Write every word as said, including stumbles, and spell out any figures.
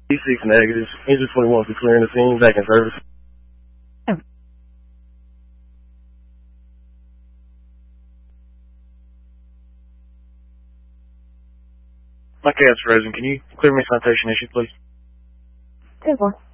six negative. Engine twenty-one for clearing the scene. Back in service. My cab's frozen. Can you clear me citation issue, please? ten four.